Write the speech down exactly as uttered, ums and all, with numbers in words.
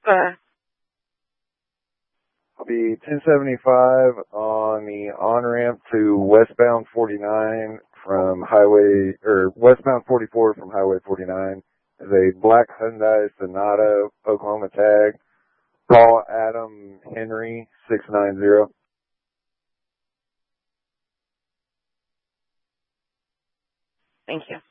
sir. I'll be ten seventy-five on the on-ramp to westbound forty-nine from highway, or westbound forty-four from highway forty-nine. Is a black Hyundai Sonata, Oklahoma tag. Call Adam Henry, six nine zero. Thank you.